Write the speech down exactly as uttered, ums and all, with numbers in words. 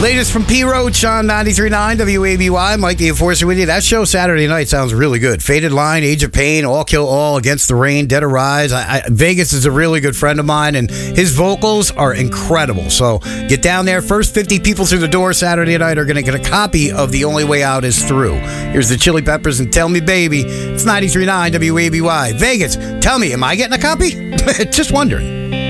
Latest from P. Roach on ninety-three point nine W A B Y. Mike the Enforcer with you. That show Saturday night sounds really good. Faded Line, Age of Pain, All Kill All, Against the Rain, Dead Arise. I, I, Vegas is a really good friend of mine, and his vocals are incredible. So get down there. First fifty people through the door Saturday night are going to get a copy of The Only Way Out Is Through. Here's the Chili Peppers and Tell Me Baby. It's ninety-three point nine W A B Y. Vegas, tell me, am I getting a copy? Just wondering.